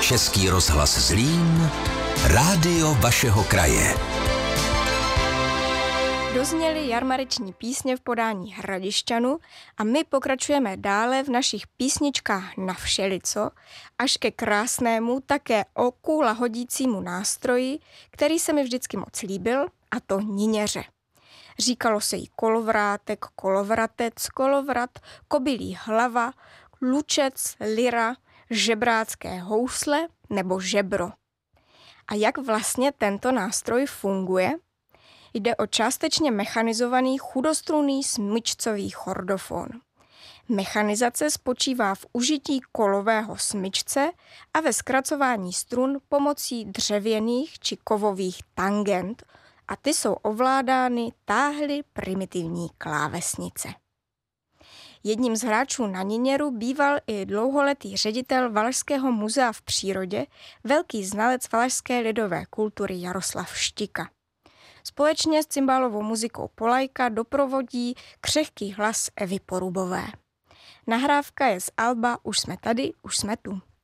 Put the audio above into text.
Český rozhlas Zlín, rádio vašeho kraje. Dozněly jarmareční písně v podání Hradišťanů a my pokračujeme dále v našich písničkách na všelico, až ke krásnému, také oku lahodícímu nástroji, který se mi vždycky moc líbil, a to niněře. Říkalo se jí kolovrátek, kolovratec, kolovrat, kobylí hlava, lučec, lira, žebrácké housle nebo žebro. A jak vlastně tento nástroj funguje? Jde o částečně mechanizovaný chudostrunný smyčcový chordofon. Mechanizace spočívá v užití kolového smyčce a ve zkracování strun pomocí dřevěných či kovových tangent, a ty jsou ovládány táhly primitivní klávesnice. Jedním z hráčů na niněru býval i dlouholetý ředitel Valašského muzea v přírodě, velký znalec valašské lidové kultury Jaroslav Štika. Společně s cymbálovou muzikou Polajka doprovodí křehký hlas Evy Porubové. Nahrávka je z alba Už jsme tady, už jsme tu.